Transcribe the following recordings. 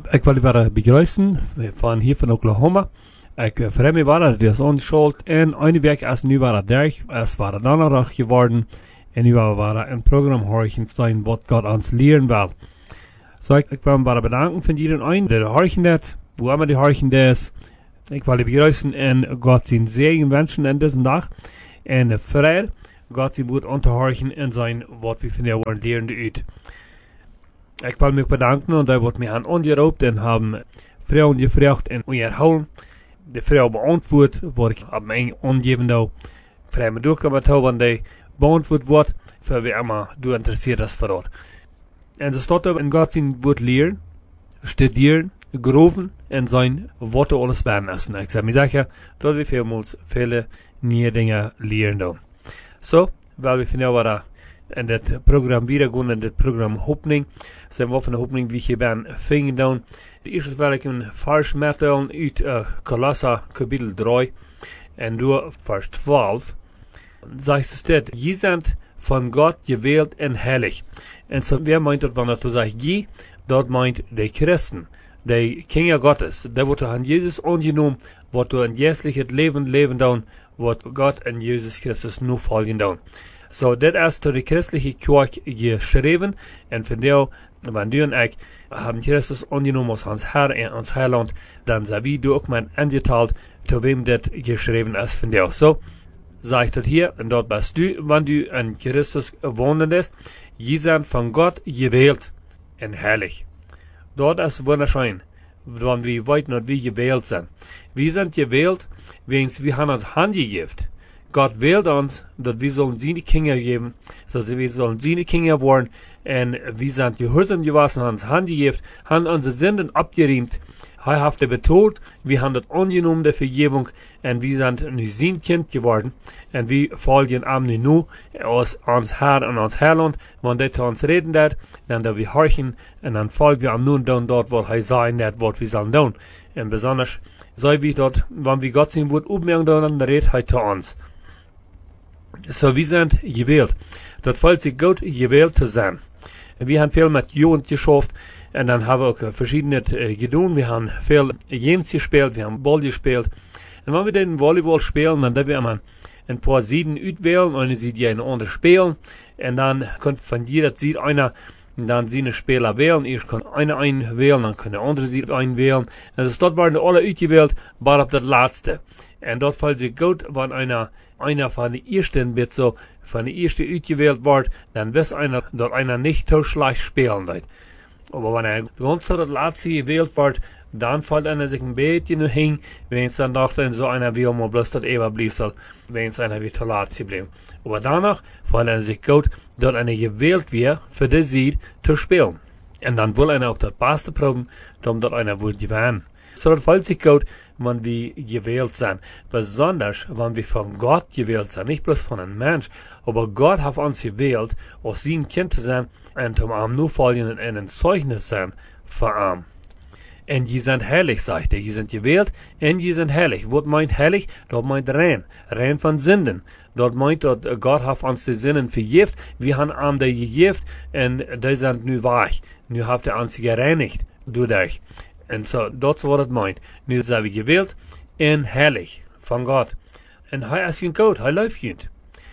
Ik wil jullie begrüßen van hier van Oklahoma. Ik voor mij was dat is onschuld en een week als nu was het derg, es was donderdag geworden en nu waren een programma horen zijn wat God ons leren wil. So ik wil me bedanken van iedereen een die horen dat, wo immer die horen dat. Ik wil jullie begrüßen en God zijn zegen wensen in deze dag en vrede. God zijn woord onderhoren en zijn wat we van jou worden leren uit. Ik wil mich bedanken und da wird mir an angeroept en haben Frauen gefragt en unterhouden. De Frau beantwoord wat ik op mijn omgeving vrij me doorkomen te want die beantwoord wordt voor wie immer du interessiert is voor. En zo staat er in God zijn woord leren, studieren, geloven en zijn wat alles beheersen. Ik zou me zeggen dat we veel nieuwe dingen leren doen. Zo, weil we van jou waren in dit programma weer gaan in dit programma Hoffnung. Zijn we van de Hoffnung wie je ben vingen doen. De eerste wil ik een vers mettelen uit Kolosser kapitel 3 en door vers 12. Zegt het, je bent van God gewählt en heilig. En zo, wer meint dat wanneer du zegt je, dat meint de Christen, de Kinder Gottes. Die worden aan Jezus aangenomen, wat du in jetztlich leven doen, wat God en Jezus Christus nu volgen doen. So, dit is door de christelijke kerk geschreven en van jou, wanneer du en ik haben Christus aangenomen als ons Herr en ons Heiland, dan zijn we door ook maar ingeteilt, to wem dit geschreven is van jou. So, zeg ik dat hier, en dat bist du, wanneer du in Christus wonen is, je zijn van God gewählt en heilig. Dat is wunderschön, wanneer we weten dat we gewählt zijn. We zijn gewählt, wens we haben ons Hand gegeben. Gott wählt uns, dass wir sollen seine Kinder geben, dass wir sollen seine Kinder worden, und wir sind gehorsam gewesen, haben uns Hand gegeben, haben unsere Sünden abgeriemt, haben betont, wir haben das angenommen, der Vergebung, und wir sind nu sein Kind geworden, und wir folgen am nu aus uns Herr und uns Heiland, wenn der zu uns reden wird, dann da wir horchen, und dann folgen wir am nun dort, wo er sein wird, was wir sollen tun. Und besonders, sei wie dort, wenn wir Gott sein Wort aufmerken, dann redet er zu uns. So, wir sind gewählt. Das fällt sich gut, gewählt zu sein. Wir haben viel mit Jugend geschafft und dann haben wir auch verschiedene getan. Wir haben viel Games gespielt, wir haben Ball gespielt. Und wenn wir den Volleyball spielen, dann dürfen wir immer ein paar Sieden auswählen und dann sieht ihr eine andere spielen. Und dann kommt von jeder Sied einer dann seine Spieler wählen. Ich kann einer einwählen, dann kann der andere Sied einwählen. Also dort waren alle ausgewählt, aber auf das letzte. Und dort fällt sich gut, wenn einer von den ersten wird so, von den ersten ausgewählt wird, dann weiß einer, dass einer nicht so schlecht spielen wird. Aber wenn er ganz so das letzte gewählt wird, dann fällt einer sich ein bisschen nur hin, wenn es dann doch dann so einer wie mal bloß das überblieben soll, wenn es einer wie zu letzte bleibt. Aber danach fällt einer sich gut, dass einer gewählt wird, für die Sieg zu spielen. Und dann will einer auch das Beste proben, damit einer will gewinnen. So, das fällt sich gut, wenn wir gewählt sind. Besonders, wenn wir von Gott gewählt sind. Nicht bloß von einem Mensch, aber Gott hat uns gewählt, aus sein Kind zu sein und um am nur folgen und ein Zeugnis sein für ihn. Und die sind heilig, sagt er. Die sind gewählt und die sind heilig. Was meint heilig? Das meint rein. Rein von Sünden. Das meint, dass Gott hat uns die Sünden vergift. Wir haben ihm die gegift und die sind nu weich. Nu hat er uns gereinigt dadurch. Und so, das ist, was das meint. Nu sind wir gewählt und heilig von Gott. Und er ist ein Gott, er läuft gut.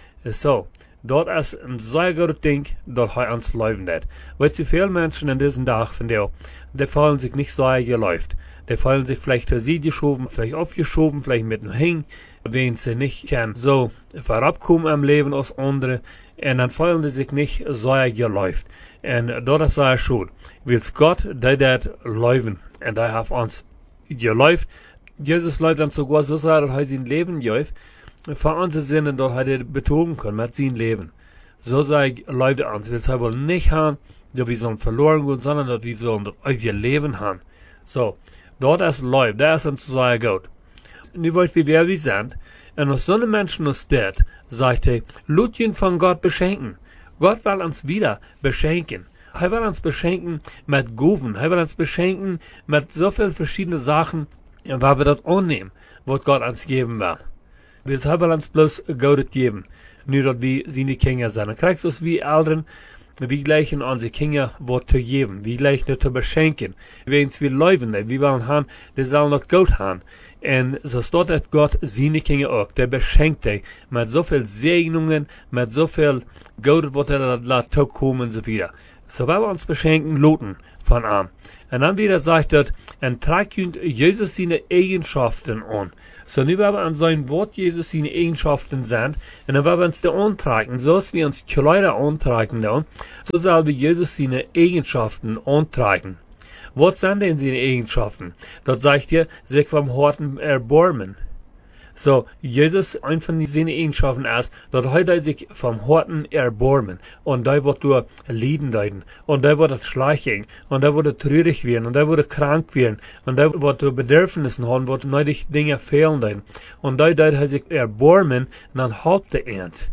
So, das ist ein sehr gutes Ding, dass er uns laufen wird. Weil zu viele Menschen in diesem Tag von dir, die fühlen sich nicht so geläuft. Die fühlen sich vielleicht zur Seite geschoben, vielleicht aufgeschoben, vielleicht mit dem Hing, wenn sie nicht können so vorabkommen am Leben als andere. Und dann fühlen sie sich nicht so geläuft. Und das ist sehr schön. Weil Gott, der das laufen. Und er hat uns geläuft. Jesus läuft dann sogar so sehr, dass er sein Leben läuft. Für unsere Sinne, dass er betonen kann mit seinem Leben. So sei läuft er uns. Wir wollen nicht haben, dass wir sollen verloren gehen, sondern dass wir sollen das ewige Leben haben. So, dort ist läuft. Das ist uns sehr gut. Nu wollt wie wer wir sind. Und aus so einem Menschen als das, sagt er, Lutjen von Gott beschenken. Gott will uns wieder beschenken. Er will uns beschenken mit Gaben. Er will uns beschenken mit so vielen verschiedenen Sachen, weil wir das annehmen, was Gott uns geben will. Er will uns bloß Gutes geben, nur dass wir seine Kinder sind. Dann kriegst du es wie Eltern, wie gleichen unsere Kinder wird zu geben, wie gleichen zu beschenken. Wenn wir leben, wir wollen haben, das soll nicht gut haben. Und so steht es Gott seine Kinder auch, der beschenkt dich mit so viel Segnungen, mit so viel Gott, was lässt kommen und so weiter. So wollen wir uns beschenken, loten von ihm. Und dann wieder sagt er, und tragt Jesus seine Eigenschaften an. So nu werden wir an sein Wort Jesus seine Eigenschaften sind, und dann werden wir uns da antragen, so als wir uns Kleider antragen, dann, so sollen wir Jesus seine Eigenschaften antragen. Was sind denn seine Eigenschaften? Dort sagt er, sich vom Horten erbarmen. So, Jesus, ein von seinen Eigenschaften ist, dass er sich vom Horten erbarmen. Und da wird er Leiden leiden. Und da wird er schleichen. Und da wird er traurig werden. Und da wird er krank werden. Und da wird er Bedürfnisse haben, wird neulich Dinge fehlen leiden. Und da er sich erbarmen, dann halbt er ernst.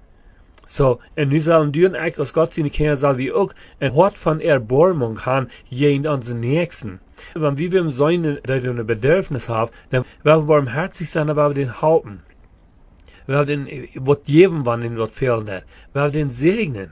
So, und nu sollen du und ich, als Gott seine Kinder, soll wir auch ein Hort von Erbarmung haben, jeden unseren Nächsten. Wenn wir im Sein ein Bedürfnis haben, dann werden wir barmherzig sein, aber wir den halten. Wir werden den, was geben, wann den dort fehlen hat. Wir werden den segnen.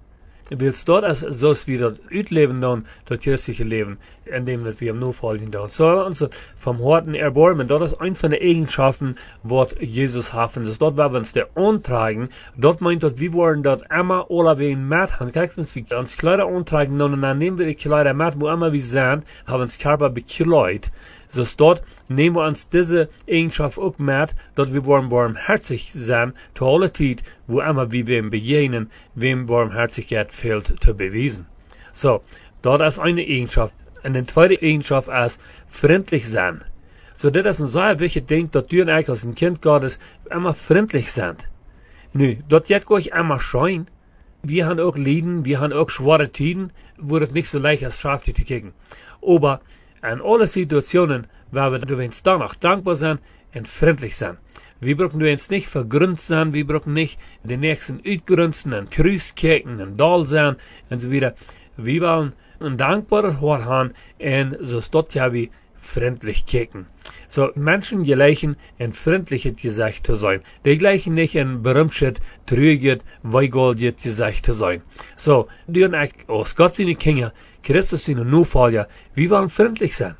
Willst dort als so wie dort utleben dann, das christliche Leben, indem wir im Notfall dann. So uns vom Horten erbarmen, dort ist eine von den Eigenschaften, was Jesus hat. Das dort werden wir uns der antragen, dort meint dort, wir wollen dort immer alle wen mit haben. Kriegst uns wie uns Kleider antragen, und dann nehmen wir die Kleider mit, wo immer wir sind, haben uns Körper bekleidet. So dort nehmen wir uns diese Eigenschaft auch mit, dass wir barmherzig sein, zu aller Zeit, wo immer wir wem begegnen, wem Barmherzigkeit fehlt zu beweisen. So, dort ist eine Eigenschaft. Und die zweite Eigenschaft ist freundlich sein. So, das ist ein sehr wichtiges Ding, dass du und ich als ein Kind Gottes immer freundlich sind. Nu, dort jetzt gehe ich immer scheuen. Wir haben auch Leiden, wir haben auch schwere Tiden, wo es nicht so leicht ist, scharf zu kicken. Aber in alle Situationen werden wir uns danach dankbar sein und freundlich sein. Wir brauchen uns nicht vergründet sein, wir brauchen nicht den nächsten ausgrünzen und Kreuz kicken und Dahl sein und so weiter. Wir wollen ein dankbarer Hort haben und so steht ja wie freundlich kicken. So, Menschen gleichen ein freundliches Gesicht zu sein. Die gleichen nicht ein berühmtes, trüges, weigoldiges Gesicht zu sein. So, du und ich, aus Gott seine Kinder, Christus seine Nachfolger, wir wollen freundlich sein.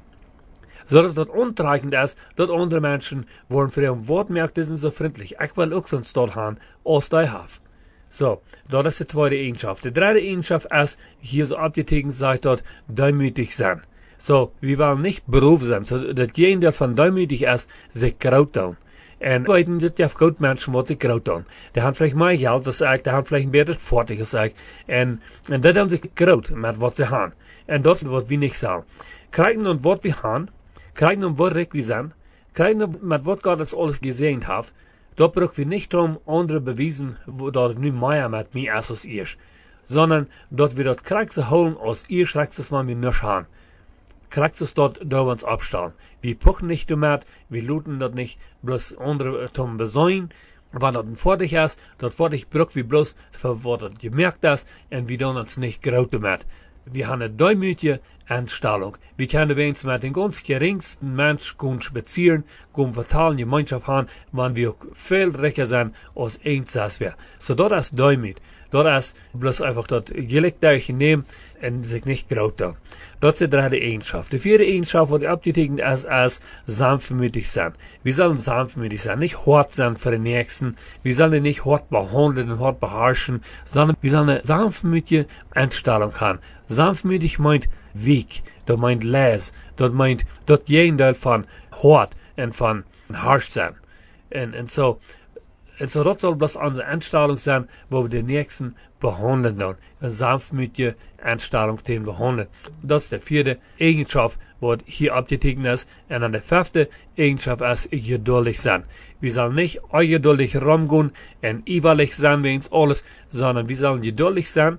So dass das untragend ist, dass andere Menschen wollen für ihren Wort merken, die sind so freundlich. Ich will auch sonst dort haben, als die haben. So, das ist die zweite Eigenschaft. Die dritte Eigenschaft ist, hier so abgetekent sagt dort, demütig sein. So, wir wollen nicht berufen sein, so dass jeder, der von demütig ist, sich graut tun. Und weiten, das ja gut Menschen, was sich graut tun. Die haben vielleicht mehr Geld als ich, die haben vielleicht ein besseres Vorteil als ich. Und das haben sich graut mit was sie haben. Und das ist, was wir nicht sagen. Kriegen und was wir haben, kriegen und was wir sind, kriegen und mit was Gott das alles gesehen hat, da brauchen wir nicht um andere beweisen, wo dort nicht mehr mit mir ist als ihr. Sondern, dort wir dort kriegen zu holen, als ihr schreckt es, was wir nicht haben. Kriegt es dort, da uns abstellen. Wir puchen nicht damit, wir looten dort nicht, bloß andere zum Besäuen. Wenn dort vor dich ist, dort vor dich braucht wir bloß, für was dort gemerkt ist, und wir tun uns nicht graut damit. Wir haben eine demütige Einstellung. Wir können uns mit den ganz geringsten Menschen spazieren, vertalen, Gemeinschaft haben, wenn wir viel reicher sind, als eins als wir. So, dort ist demütig. Dort ist bloß einfach dort gelegt nehmen und sich nicht graut tun. Das ist die dritte Eigenschaft. Die vierte Eigenschaft, die abgetekent ist, als sanftmütig sein. Wir sollen sanftmütig sein, nicht hart sein für den Nächsten. Wir sollen nicht hart behandeln und hart beherrschen, sondern wir sollen eine sanftmütige Einstellung haben. Sanftmütig meint weak, das meint les, das meint das Gegenteil von hart und von harsch sein. Und so, das soll bloß unsere Einstellung sein, wo wir den Nächsten behandeln dann. Eine sanftmütige Einstellung, den behandeln. Das ist die vierte Eigenschaft, was hier abgetekent ist. Und dann die fünfte Eigenschaft ist geduldig sein. Wir sollen nicht ungeduldig rumgehen und ewig sein wie uns alles, sondern wir sollen geduldig sein.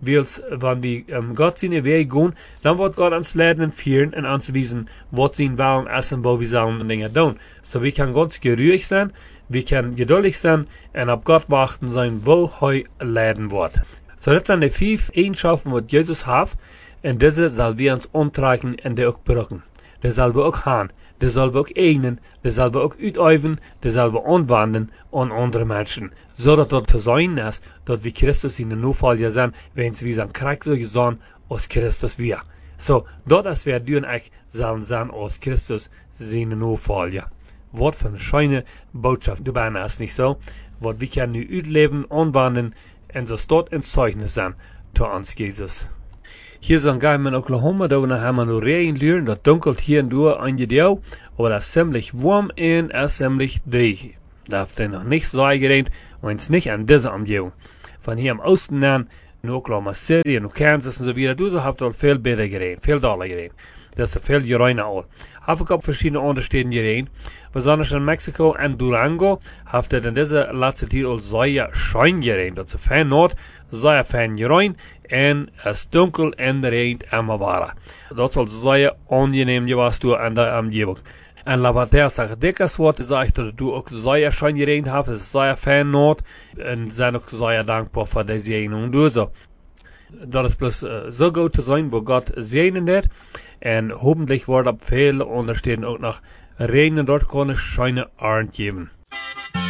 Wenn wir Gott seine Wege gehen, dann wird Gott uns leiten und führen und uns wiesen, was sie wollen essen, wo wir sollen Dinge tun. So wir können ganz geruhig sein, wir können geduldig sein und auf Gott warten sein, wo er leiten wird. So das sind die 5 Eigenschaften, die Jesus hat, und diese soll wir uns umtragen und die auch brauchen. Das soll wir auch haben. dezelfde ook eigenen, dezelfde ook uitoefenen, dezelfde aanwenden aan andere mensen. Zodat het te zijn is dat we Christus in de navolger zijn, wens we zijn krijg zo zijn als Christus weer. So, dat is wir doen echt zullen zijn als Christus zijn navolger. Wat voor een schöne boodschap du bijna is niet zo. Wat we kunnen nu uitleven, aanwenden en zo staat in Zeugnis zijn te ons Jesus. Hier zijn we in Oklahoma, da hebben we nog regen leren, dat dunkelt hier en daar aan je deel, aber das ist ziemlich warm en es ist ziemlich dreckig. Da hat er noch nicht so geregnet, und es nicht an dieser Umgebung. Von hier im Osten an, in Oklahoma City, in Kansas und so weiter, du habt dort viel besser geregnet, viel doller geregnet. Das ist viel gereiner auch. Habe ich auch verschiedene andere Städte geregnet. Besonders in Mexiko und Durango habt ihr in dieser letzten Zeit auch sehr schön geregnet. Das ist viel Nord, sehr fein geregnet und es ist dunkel und regnet immer weiter. Das soll sehr angenehm gewesen an der Umgebung. Und was der sagt, dickes Wort sagt, dass du auch sehr schön geregnet hast, es ist sehr fein Nord und sind auch sehr dankbar für die Segnung. Du so. Dat is bloß so gut zu sein, wo Gott segnen wird. Und hoffentlich wird ab viele Unterstehen auch noch Regen dort können schöne Arend geben.